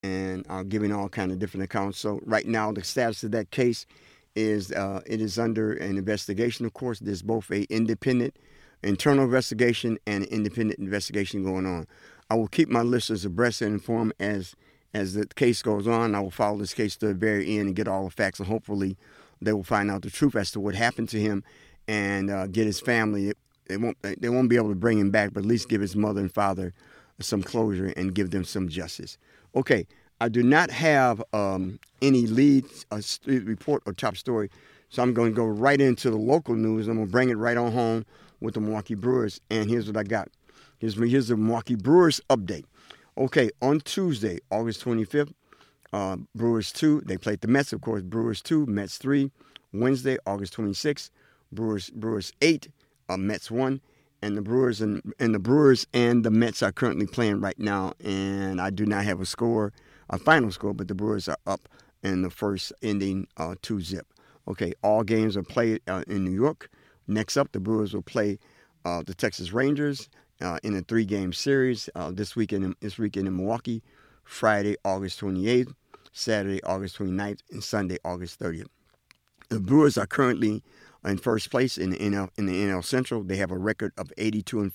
and giving all kind of different accounts. So right now, the status of that case is it is under an investigation. Of course, there's both a independent internal investigation and an independent investigation going on. I will keep my listeners abreast and informed as the case goes on. I will follow this case to the very end and get all the facts, and hopefully they will find out the truth as to what happened to him and get his family. They won't be able to bring him back, but at least give his mother and father some closure and give them some justice. Okay, I do not have any lead report or top story, so I'm going to go right into the local news. I'm going to bring it right on home with the Milwaukee Brewers, and here's what I got. Here's the Milwaukee Brewers update. Okay, on Tuesday, August 25th, Brewers 2, they played the Mets, of course. Brewers 2, Mets 3. Wednesday, August 26th, Brewers 8, Mets 1. And the Brewers and the Mets are currently playing right now, and I do not have a final score, but the Brewers are up in the first inning, 2-0. Okay, all games are played in New York. Next up, the Brewers will play the Texas Rangers in a 3-game series this weekend in Milwaukee. Friday, August 28th, Saturday, August 29th, and Sunday, August 30th. The Brewers are currently in first place in the NL Central. They have a record of 82 and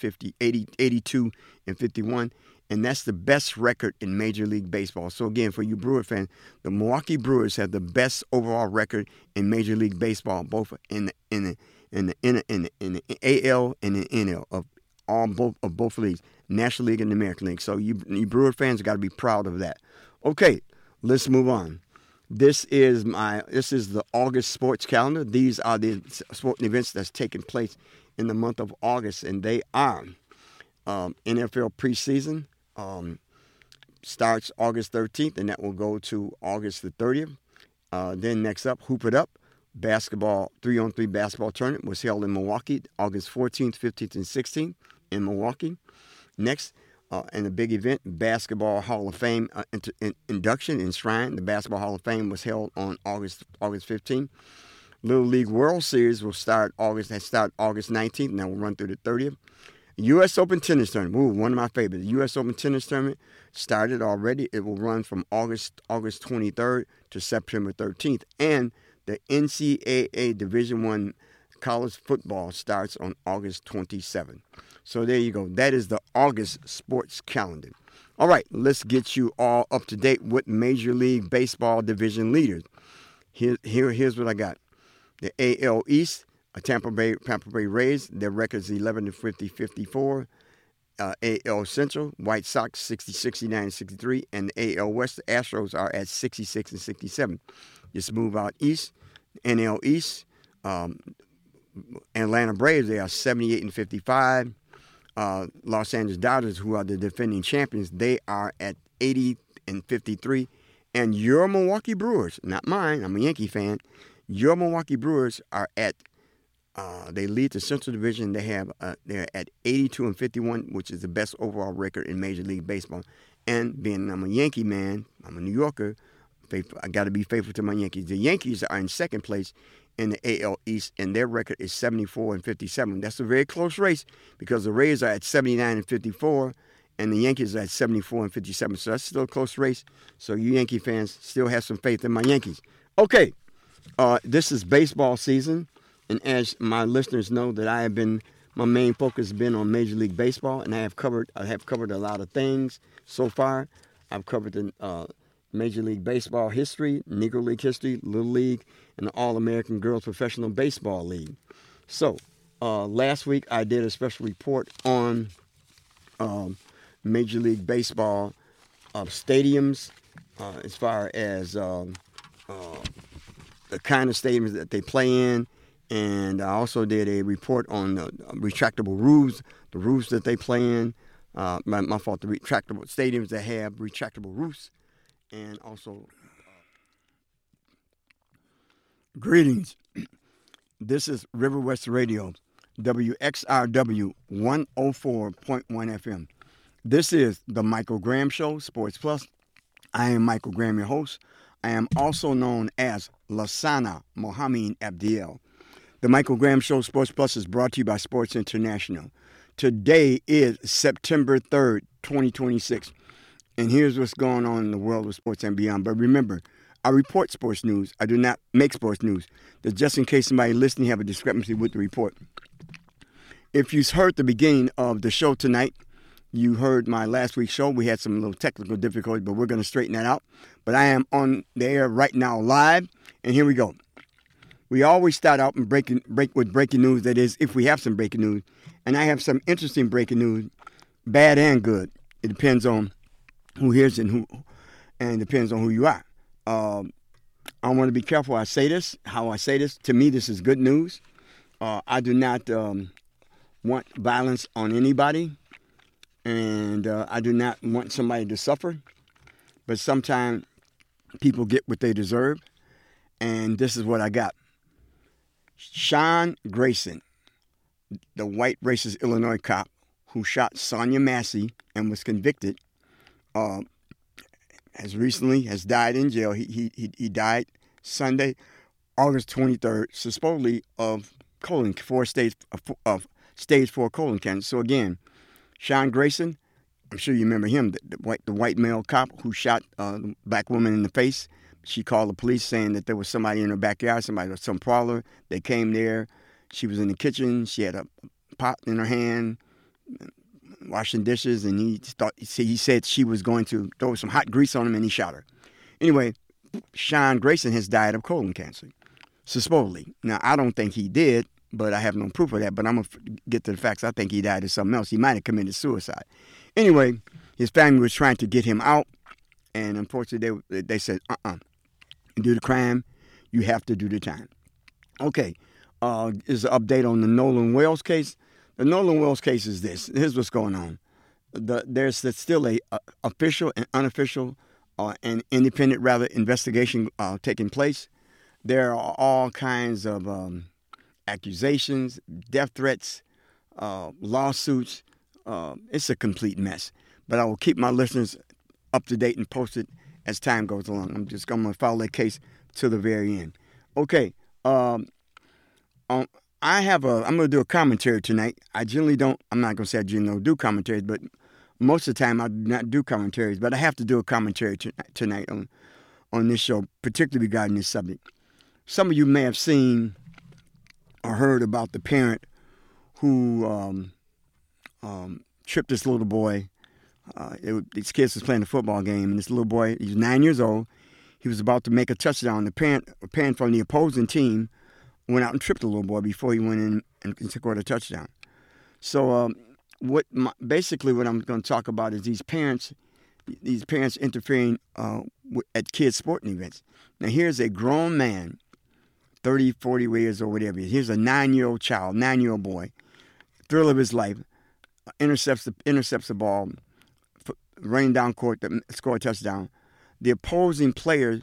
51, and that's the best record in Major League Baseball. So again, for you Brewer fans, the Milwaukee Brewers have the best overall record in Major League Baseball, both in the AL and the NL of both leagues, National League and the American League. So you Brewer fans got to be proud of that. Okay, let's move on. This is the August sports calendar. These are the sporting events that's taking place in the month of August, and they are NFL preseason starts August 13th, and that will go to August the 30th. Then next up, Hoop It Up basketball 3-on-3 basketball tournament was held in Milwaukee August 14th, 15th, and 16th in Milwaukee. Next, and a big event, Basketball Hall of Fame induction in Shrine. The Basketball Hall of Fame was held on August 15th. Little League World Series will start August 19th, and that will run through the 30th. U.S. Open Tennis Tournament, one of my favorites. The U.S. Open Tennis Tournament started already. It will run from August 23rd to September 13th. And the NCAA Division I college football starts on August 27th. So there you go. That is the August sports calendar. All right, let's get you all up to date with Major League Baseball division leaders. Here's what I got. The AL East, Tampa Bay Rays, their record is 11-50-54. AL Central, White Sox 60-69-63, and the AL West, the Astros are at 66-67. Just move out east, NL East, Atlanta Braves, they are 78-55. Los Angeles Dodgers, who are the defending champions, they are at 80-53. And your Milwaukee Brewers, not mine, I'm a Yankee fan. Your Milwaukee Brewers are at they lead the Central Division. They're at 82-51, which is the best overall record in Major League Baseball. And being I'm a Yankee man, I'm a New Yorker, I got to be faithful to my Yankees. The Yankees are in second place in the AL East, and their record is 74-57. That's a very close race because the Rays are at 79-54, and the Yankees are at 74-57. So that's still a close race. So you Yankee fans still have some faith in my Yankees. Okay, this is baseball season, and as my listeners know, that my main focus has been on Major League Baseball, and I have covered a lot of things so far. I've covered the Major League Baseball history, Negro League history, Little League, and the All-American Girls Professional Baseball League. So, last week I did a special report on Major League Baseball stadiums as far as the kind of stadiums that they play in. And I also did a report on the retractable roofs, the roofs that they play in. My fault, the retractable stadiums that have retractable roofs. And also, greetings. This is River West Radio, WXRW 104.1 FM. This is the Michael Graham Show, Sports Plus. I am Michael Graham, your host. I am also known as Lasana Mohammed Abdiel. The Michael Graham Show, Sports Plus, is brought to you by Sports International. Today is September 3rd, 2026. And here's what's going on in the world of sports and beyond. But remember, I report sports news. I do not make sports news. That's just in case somebody listening have a discrepancy with the report. If you heard the beginning of the show tonight, you heard my last week's show. We had some little technical difficulties, but we're going to straighten that out. But I am on the air right now live, and here we go. We always start out and break with breaking news. That is, if we have some breaking news. And I have some interesting breaking news, bad and good. It depends on who hears it and depends on who you are. I want to be careful how I say this. To me, this is good news. I do not want violence on anybody, and I do not want somebody to suffer. But sometimes people get what they deserve, and this is what I got. Sean Grayson, the white racist Illinois cop who shot Sonia Massey and was convicted, has died in jail. He died Sunday, August 23rd, supposedly of stage 4 colon cancer. So again, Sean Grayson, I'm sure you remember him, the white male cop who shot the black woman in the face. She called the police saying that there was somebody in her backyard, some prowler. They came there. She was in the kitchen. She had a pot in her hand, washing dishes, and he said she was going to throw some hot grease on him, and he shot her. Anyway, Sean Grayson has died of colon cancer, supposedly. Now, I don't think he did, but I have no proof of that. But I'm going to get to the facts. I think he died of something else. He might have committed suicide. Anyway, his family was trying to get him out, and unfortunately, they said, You do the crime, you have to do the time. Okay, is an update on the Nolan Wells case. The Nolan Wells case is this. Here's what's going on. There's still a official and unofficial and independent, investigation taking place. There are all kinds of accusations, death threats, lawsuits. It's a complete mess. But I will keep my listeners up to date and posted as time goes along. I'm going to follow that case to the very end. Okay. I'm going to do a commentary tonight. I'm not going to say I generally don't do commentaries, but most of the time I do not do commentaries, but I have to do a commentary tonight on this show, particularly regarding this subject. Some of you may have seen or heard about the parent who tripped this little boy. These kids was playing a football game, and this little boy, he's 9 years old. He was about to make a touchdown. The parent from the opposing team went out and tripped the little boy before he went in and scored a touchdown. So basically what I'm going to talk about is these parents interfering at kids' sporting events. Now, here's a grown man, 30, 40 years or whatever. Here's a 9-year-old boy, thrill of his life, intercepts the ball, running down court to score a touchdown. The opposing player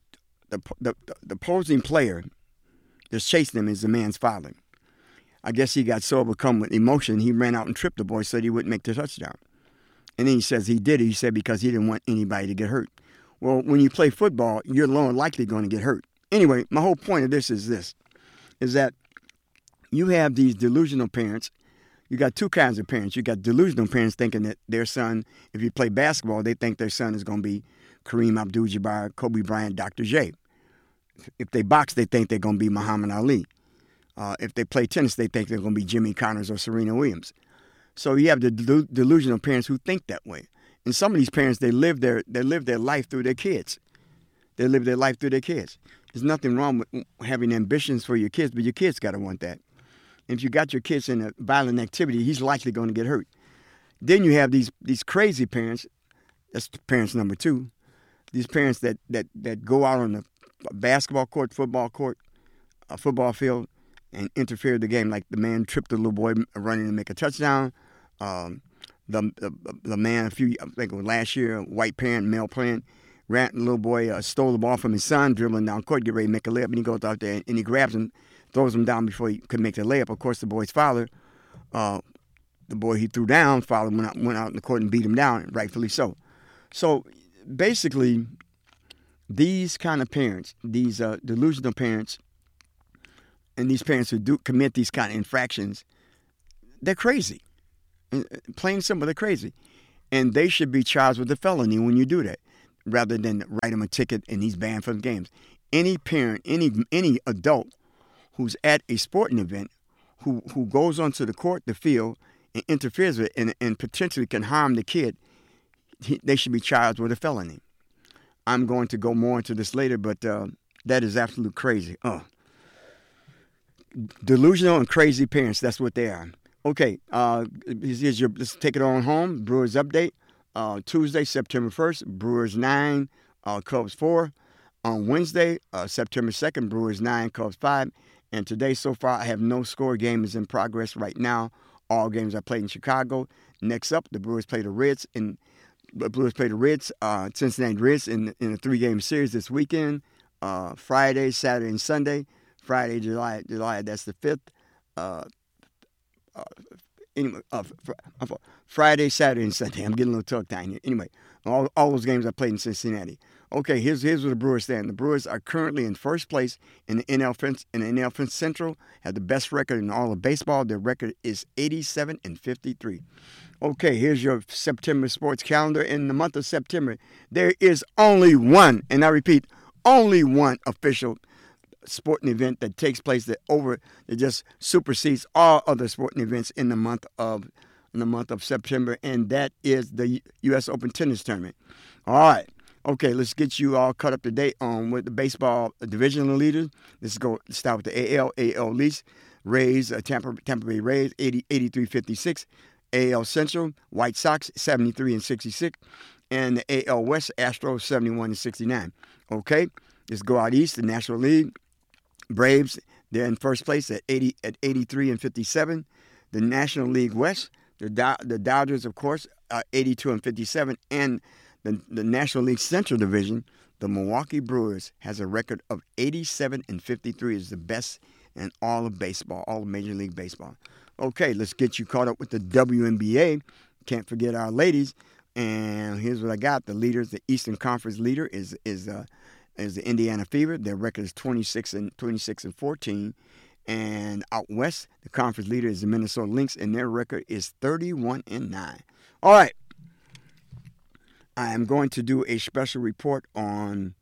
that's chasing him is the man's father. I guess he got so overcome with emotion, he ran out and tripped the boy so that he wouldn't make the touchdown. And then he says he did it. He said because he didn't want anybody to get hurt. Well, when you play football, you're more likely going to get hurt. Anyway, my whole point of this is that you have these delusional parents. You got two kinds of parents. You got delusional parents thinking that their son, if you play basketball, they think their son is going to be Kareem Abdul-Jabbar, Kobe Bryant, Dr. J. If they box, they think they're going to be Muhammad Ali. If they play tennis, they think they're going to be Jimmy Connors or Serena Williams. So you have the delusional parents who think that way. And some of these parents, they live their life through their kids. There's nothing wrong with having ambitions for your kids, but your kids got to want that. If you got your kids in a violent activity, he's likely going to get hurt. Then you have these crazy parents. That's parents number two. These parents that go out on the basketball court, football court, a football field, and interfere with the game. Like the man tripped the little boy running to make a touchdown. The man, I think it was last year, a white parent, male parent, ran the little boy, stole the ball from his son, dribbling down court, get ready to make a layup, and he goes out there and he grabs him, throws him down before he could make the layup. Of course, the boy's father, the boy he threw down, father went out in the court and beat him down, rightfully so. So basically, these kind of parents, these delusional parents, and these parents who do commit these kind of infractions, they're crazy. Plain and simple, they're crazy. And they should be charged with a felony when you do that, rather than write him a ticket and he's banned from the games. Any parent, any adult who's at a sporting event who goes onto the court, the field, and interferes with it and potentially can harm the kid, they should be charged with a felony. I'm going to go more into this later, but that is absolute crazy. Delusional and crazy parents, that's what they are. Okay, let's take it on home. Brewers update. Tuesday, September 1st, Brewers 9, Cubs 4. On Wednesday, September 2nd, Brewers 9, Cubs 5. And today, so far, I have no score. Game is in progress right now. All games are played in Chicago. Next up, the Brewers play the Reds. Cincinnati Reds in a 3-game series this weekend. Friday, Saturday, and Sunday. Friday, July, that's the 5th. Friday, Saturday, and Sunday. I'm getting a little tongue-tied here. Anyway, all those games are played in Cincinnati. Okay, here's where the Brewers stand. The Brewers are currently in first place in the NL Central, have the best record in all of baseball. Their record is 87-53. Okay, here's your September sports calendar. In the month of September, there is only one, and I repeat, only one official sporting event that takes place that just supersedes all other sporting events in the month of September, and that is the U.S. Open tennis tournament. All right. Okay, let's get you all caught up to date on with the baseball divisional leaders. Let's start with the AL. AL East, Rays, Tampa Bay Rays, 83-56. AL Central, White Sox, 73-66. And the AL West, Astros, 71-69. Okay, let's go out east, the National League. Braves, they're in first place at 83-57. The National League West, the Dodgers, of course, are 82-57. And the National League Central Division, the Milwaukee Brewers, has a record of 87-53. Is the best in all of baseball, all of Major League Baseball. Okay, let's get you caught up with the WNBA. Can't forget our ladies. And here's what I got. The leaders, the Eastern Conference leader is the Indiana Fever. Their record is 26-14. And out west, the conference leader is the Minnesota Lynx, and their record is 31-9. All right. I am going to do a special report on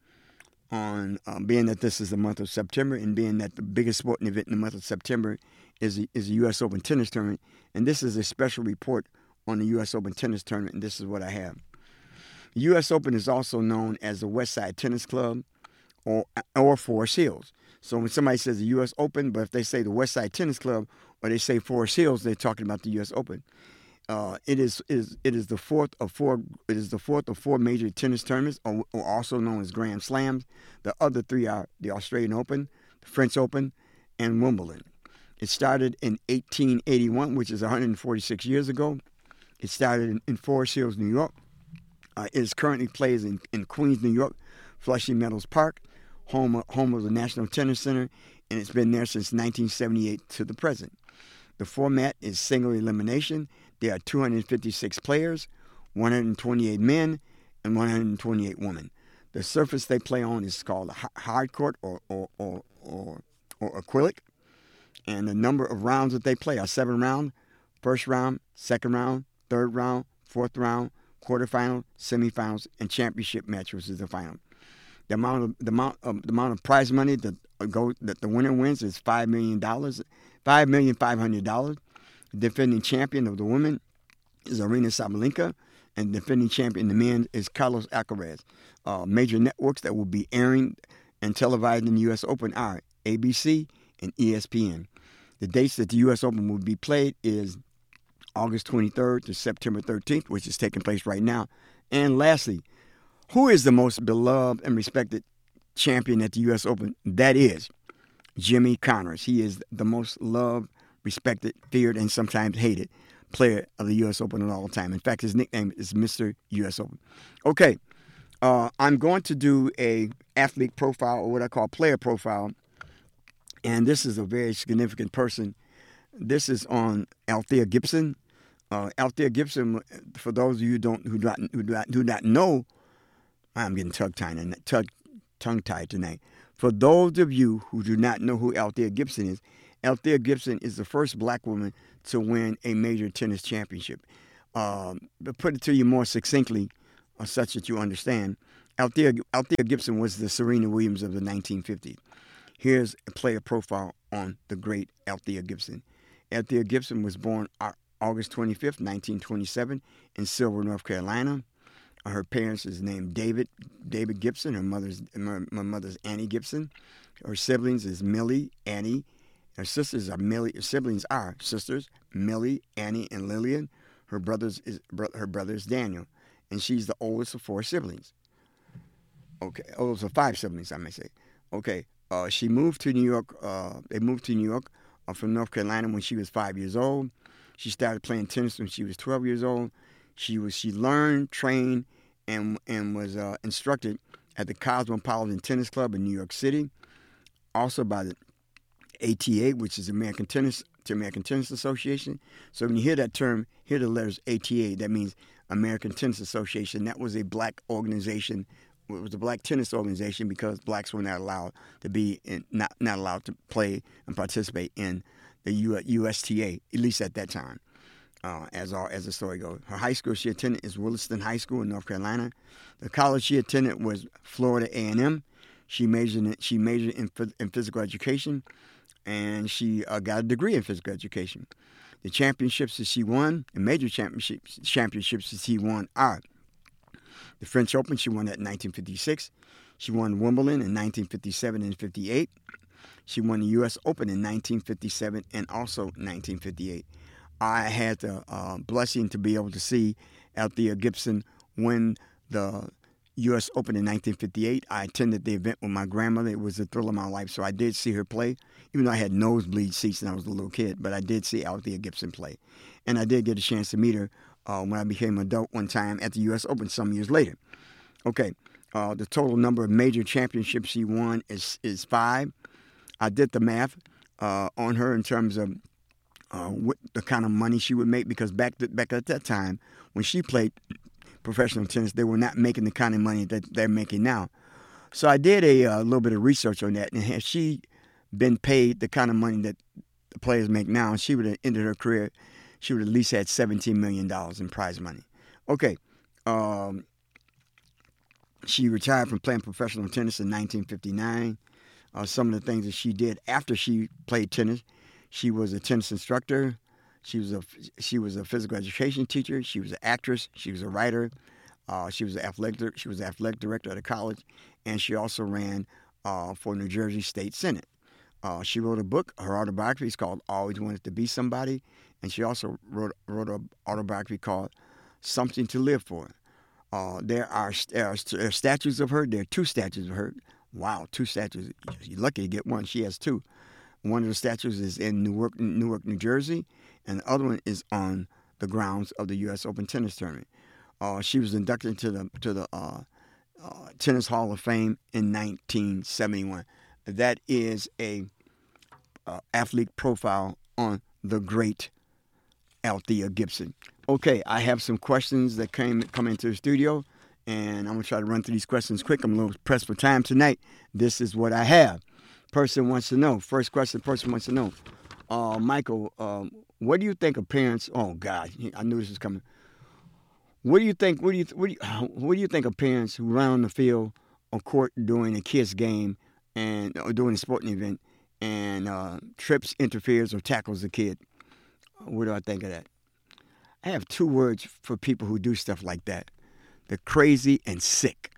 being that this is the month of September, and being that the biggest sporting event in the month of September is the U.S. Open tennis tournament. And this is a special report on the U.S. Open tennis tournament, and this is what I have. The U.S. Open is also known as the West Side Tennis Club or Forest Hills. So when somebody says the U.S. Open, but if they say the West Side Tennis Club or they say Forest Hills, they're talking about the U.S. Open. It is the fourth of four major tennis tournaments, or also known as Grand Slams. The other three are the Australian Open, the French Open, and Wimbledon. It started in 1881, which is 146 years ago. It started in Forest Hills, New York. It is currently played in Queens, New York, Flushing Meadows Park, home of the National Tennis Center, and it's been there since 1978 to the present. The format is single elimination. There are 256 players, 128 men, and 128 women. The surface they play on is called a hard court or acrylic. And the number of rounds that they play are 7 rounds. First round, second round, third round, fourth round, quarterfinal, semifinals, and championship match, which is the final. The amount of prize money that the winner wins is $5 million, $5,500,000. The defending champion of the women is Aryna Sabalenka, and the defending champion of the men is Carlos Alcaraz. Major networks that will be airing and televising the U.S. Open are ABC and ESPN. The dates that the U.S. Open will be played is August 23rd to September 13th, which is taking place right now. And lastly, who is the most beloved and respected champion at the U.S. Open? That is Jimmy Connors. He is the most loved, respected, feared, and sometimes hated player of the U.S. Open of all time. In fact, his nickname is Mr. U.S. Open. Okay, I'm going to do a athlete profile, or what I call player profile, and this is a very significant person. This is on Althea Gibson. Althea Gibson, for those of you who do not know, I'm getting tongue-tied tonight. For those of you who do not know who Althea Gibson is the first black woman to win a major tennis championship. But put it to you more succinctly, such that you understand. Althea Gibson was the Serena Williams of the 1950s. Here's a player profile on the great Althea Gibson. Althea Gibson was born August 25th, 1927, in Silver, North Carolina. Her parents is named David Gibson. My mother's Annie Gibson. Her siblings is Millie, Annie. Her sisters are sisters Millie, Annie, and Lillian. Her brother is Daniel, and she's the oldest of 4 siblings. Okay, oldest of 5 siblings, I may say. Okay, she moved to New York. They moved to New York from North Carolina when she was 5 years old. She started playing tennis when she was 12 years old. She learned, trained, and was instructed at the Cosmopolitan Tennis Club in New York City, also by the ATA, which is American Tennis Association. So when you hear that term, hear the letters ATA. That means American Tennis Association. That was a black organization. It was a black tennis organization because blacks were not allowed to be not allowed to play and participate in the USTA, at least at that time. As the story goes, her high school she attended is Williston High School in North Carolina. The college she attended was Florida A&M. She majored in physical education, and she got a degree in physical education. The championships that she won, the major championships that she won are the French Open. She won that in 1956. She won Wimbledon in 1957 and 58. She won the U.S. Open in 1957 and also 1958. I had the blessing to be able to see Althea Gibson win the U.S. Open in 1958. I attended the event with my grandmother. It was a thrill of my life, so I did see her play, even though I had nosebleed seats and I was a little kid, but I did see Althea Gibson play. And I did get a chance to meet her when I became an adult one time at the U.S. Open some years later. Okay, the total number of major championships she won is 5. I did the math on her in terms of what the kind of money she would make, because back at that time when she played professional tennis, they were not making the kind of money that they're making now. So I did a little bit of research on that, and had she been paid the kind of money that the players make now, she would have ended her career. She would have at least had $17 million in prize money. Okay, she retired from playing professional tennis in 1959. Some of the things that she did after she played tennis: she was a tennis instructor. She was a physical education teacher. She was an actress. She was a writer. She was an athletic director at a college, and she also ran for New Jersey State Senate. She wrote a book. Her autobiography is called "Always Wanted to Be Somebody," and she also wrote an autobiography called "Something to Live For." There are statues of her. There are 2 statues of her. Wow, 2 statues. You're lucky to get one. She has 2. One of the statues is in Newark, New Jersey, and the other one is on the grounds of the U.S. Open tennis tournament. She was inducted to the Tennis Hall of Fame in 1971. That is a athlete profile on the great Althea Gibson. Okay, I have some questions that come into the studio, and I'm going to try to run through these questions quick. I'm a little pressed for time tonight. This is what I have. Person wants to know. First question, person wants to know. Michael, what do you think of parents? Oh God, I knew this was coming. What do you think? What do you think of parents who run on the field or court during a kids' game or during a sporting event and trips, interferes, or tackles a kid? What do I think of that? I have 2 words for people who do stuff like that: they're crazy and sick.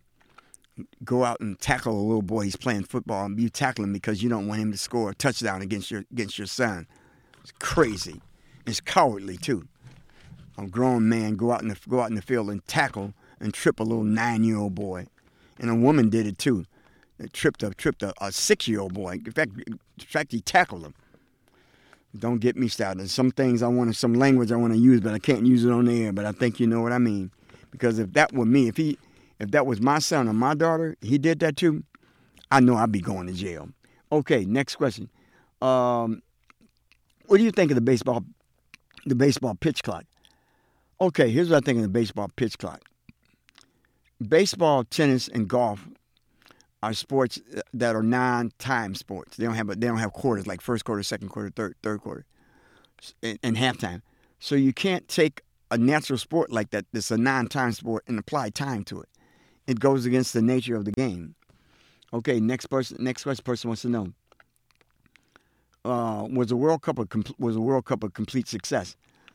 Go out and tackle a little boy. He's playing football, and you tackle him because you don't want him to score a touchdown against your son. It's crazy. It's cowardly too. A grown man go out in the field and tackle and trip a little 9-year-old boy, and a woman did it too. They tripped a 6-year-old boy. In fact, he tackled him. Don't get me started. Some language I want to use, but I can't use it on the air. But I think you know what I mean. Because if that were me, if that was my son or my daughter, he did that too, I know I'd be going to jail. Okay, next question. What do you think of the baseball pitch clock? Okay, here's what I think of the baseball pitch clock. Baseball, tennis, and golf are sports that are non-time sports. They don't have quarters like first quarter, second quarter, third quarter, and halftime. So you can't take a natural sport like that, that's a non-time sport, and apply time to it. It goes against the nature of the game. Okay, next question wants to know: was the World Cup a complete success?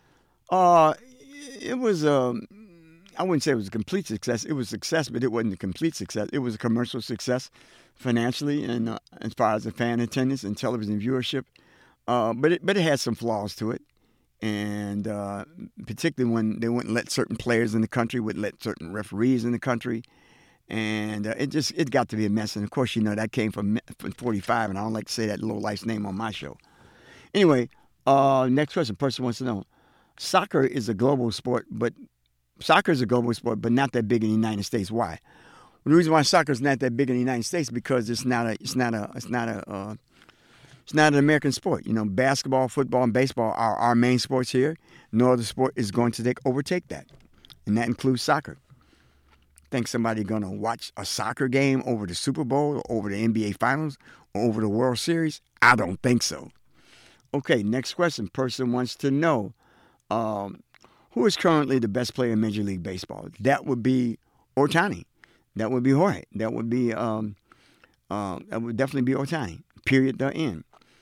It was. I wouldn't say it was a complete success. It was a success, but it wasn't a complete success. It was a commercial success financially, and as far as the fan attendance and television viewership. But it had some flaws to it, and particularly when they wouldn't let certain players in the country, would let certain referees in the country, and it got to be a mess. And of course, that came from 45, and I don't like to say that low life's name on my show. Anyway, next question. Person wants to know: soccer is a global sport, but not that big in the United States. Why? Well, the reason why soccer is not that big in the United States because it's not an American sport. Basketball, football, and baseball are our main sports here. No other sport is going to overtake that, and that includes soccer. Think somebody going to watch a soccer game over the Super Bowl, or over the NBA Finals, or over the World Series? I don't think so. Okay, next question. Person wants to know, who is currently the best player in Major League Baseball? That would be Ohtani. That would be Jorge. That would definitely be Ohtani. Period. The end.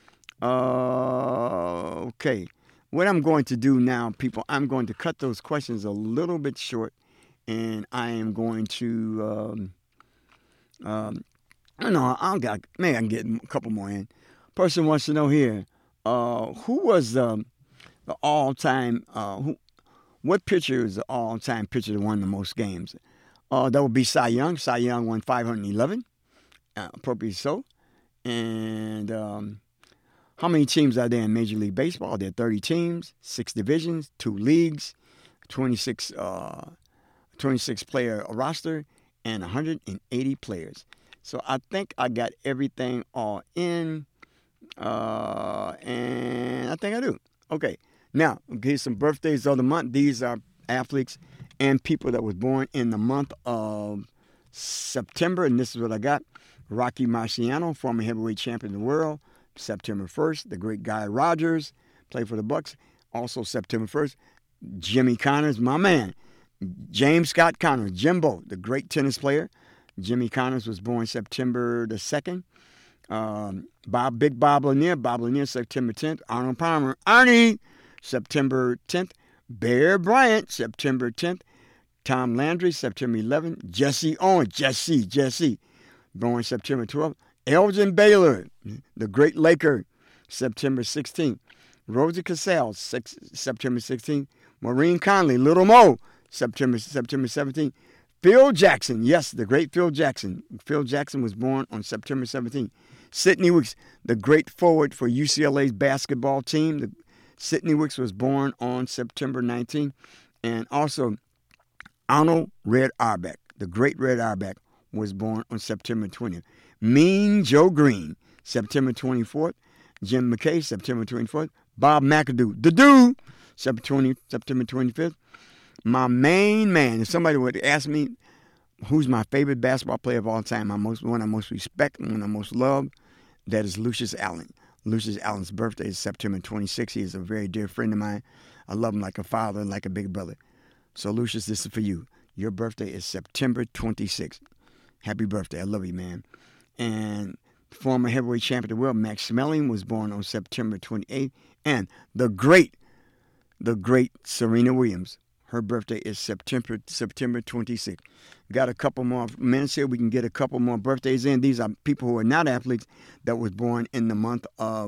Okay. What I'm going to do now, people, I'm going to cut those questions a little bit short, and I am going to, I don't know, maybe I can get a couple more in. Person wants to know here, who was the all-time, what pitcher is the all-time pitcher that won the most games? That would be Cy Young. Cy Young won 511, appropriately so. And how many teams are there in Major League Baseball? There are 30 teams, 6 divisions, 2 leagues, 26 player roster, and 180 players. So I think I got everything all in, and I think I do. Okay, now here's some birthdays of the month. These are athletes and people that was born in the month of September, and this is what I got. Rocky Marciano, former heavyweight champion of the world, September 1st. The great Guy Rogers, played for the Bucks, also September 1st. Jimmy Connors, my man. James Scott Connors, Jimbo, the great tennis player. Jimmy Connors was born September the 2nd. Big Bob Lanier, September 10th. Arnold Palmer, Arnie, September 10th. Bear Bryant, September 10th. Tom Landry, September 11th. Jesse Owens, Jesse, born September 12th. Elgin Baylor, the great Laker, September 16th. Rosie Casale, September 16th. Maureen Conley, Little Mo, September 17th. Phil Jackson, yes, the great Phil Jackson. Phil Jackson was born on September 17th. Sidney Wicks, the great forward for UCLA's basketball team. Sidney Wicks was born on September 19th. And also, Arnold Red Auerbach, the great Red Auerbach, was born on September 20th. Mean Joe Green, September 24th. Jim McKay, September 24th. Bob McAdoo, the dude, September 25th. My main man, if somebody would ask me who's my favorite basketball player of all time, one I most respect and one I most love, that is Lucius Allen. Lucius Allen's birthday is September 26th. He is a very dear friend of mine. I love him like a father and like a big brother. So, Lucius, this is for you. Your birthday is September 26th. Happy birthday. I love you, man. And former heavyweight champion of the world, Max Schmeling, was born on September 28th. And the great Serena Williams, her birthday is September 26th. Got a couple more minutes here. We can get a couple more birthdays in. These are people who are not athletes that was born in the month of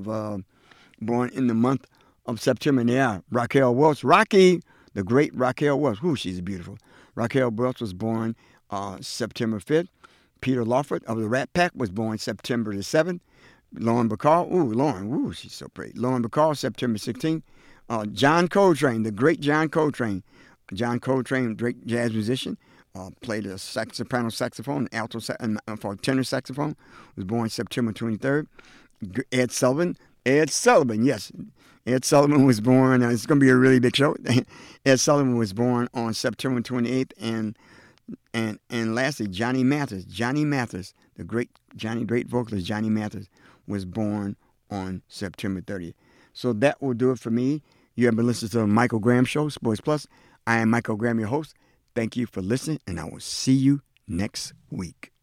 September. And they are Raquel Welch, Rocky, the great Raquel Welch. Ooh, she's beautiful. Raquel Welch was born September 5th. Peter Lawford of the Rat Pack was born September the 7th. Lauren Bacall, she's so pretty. Lauren Bacall, September 16th. John Coltrane, the great John Coltrane. John Coltrane, great jazz musician, played a soprano saxophone, alto for tenor saxophone, was born September 23rd. Ed Sullivan, yes. Ed Sullivan was born, it's going to be a really big show. Ed Sullivan was born on September 28th, and lastly, Johnny Mathis, the great vocalist Johnny Mathis, was born on September 30th. So that will do it for me. You have been listening to the Michael Graham Show, Sports Plus. I am Michael Graham, your host. Thank you for listening, and I will see you next week.